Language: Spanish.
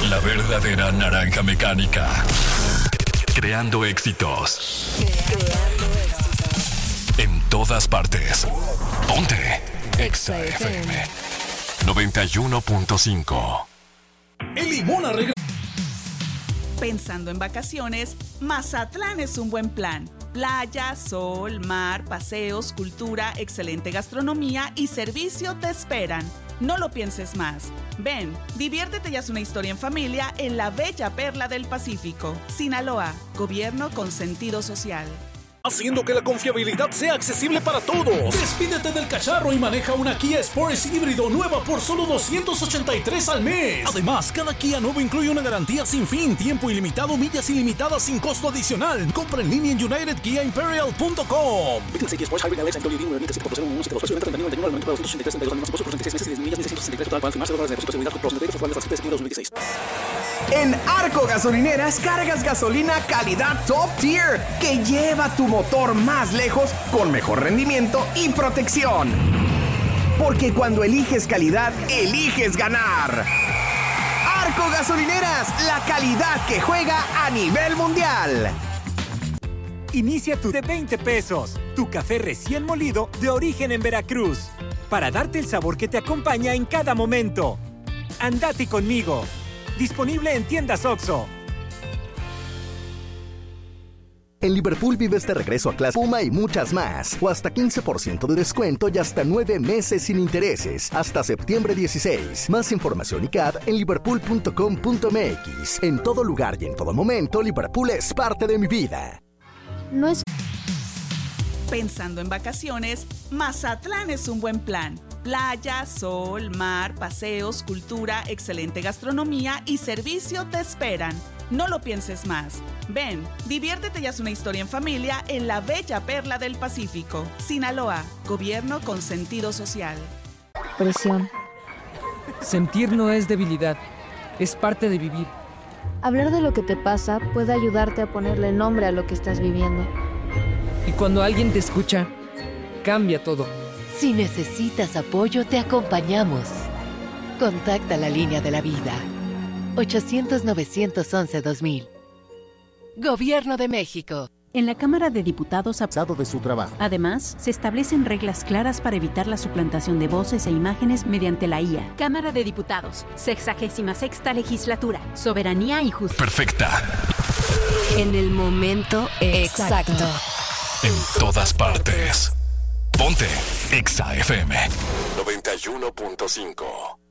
La verdadera naranja mecánica. Creando éxitos. En todas partes. Ponte Exa FM 91.5. El Limón arregla. Pensando en vacaciones, Mazatlán es un buen plan. Playa, sol, mar, paseos, cultura, excelente gastronomía y servicio te esperan. No lo pienses más. Ven, diviértete y haz una historia en familia en la bella perla del Pacífico. Sinaloa, gobierno con sentido social. Haciendo que la confiabilidad sea accesible para todos. Despídete del cacharro y maneja una Kia Sportage híbrido nueva por solo $283 al mes. Además, cada Kia nuevo incluye una garantía sin fin, tiempo ilimitado, millas ilimitadas sin costo adicional. Compra en línea en UnitedKiaImperial.com. En Arco Gasolineras cargas gasolina calidad top tier que lleva tu motor más lejos con mejor rendimiento y protección. Porque cuando eliges calidad, eliges ganar. Arco Gasolineras, la calidad que juega a nivel mundial. Inicia tu de 20 pesos. Tu café recién molido de origen en Veracruz. Para darte el sabor que te acompaña en cada momento. Andate conmigo. Disponible en tiendas OXXO. En Liverpool vives de regreso a clase Puma y muchas más. O hasta 15% de descuento y hasta 9 meses sin intereses. Hasta septiembre 16. Más información y CAD en liverpool.com.mx. En todo lugar y en todo momento, Liverpool es parte de mi vida. No es... Pensando en vacaciones, Mazatlán es un buen plan. Playa, sol, mar, paseos, cultura, excelente gastronomía y servicio te esperan. No lo pienses más. Ven, diviértete y haz una historia en familia en la bella perla del Pacífico. Sinaloa, gobierno con sentido social. Presión. Sentir no es debilidad, es parte de vivir. Hablar de lo que te pasa puede ayudarte a ponerle nombre a lo que estás viviendo. Y cuando alguien te escucha, cambia todo. Si necesitas apoyo, te acompañamos. Contacta la línea de la vida. 800-911-2000. Gobierno de México. En la Cámara de Diputados abusado de su trabajo. Además, se establecen reglas claras para evitar la suplantación de voces e imágenes mediante la IA. Cámara de Diputados, 66ª legislatura, soberanía y justicia. Perfecta. En el momento exacto. En todas partes. Ponte Exa FM 91.5.